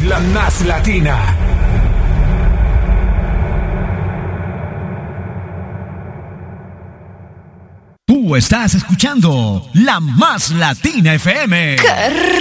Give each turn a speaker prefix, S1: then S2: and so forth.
S1: La más latina.
S2: Tú estás escuchando La Más Latina FM.
S3: ¡Qué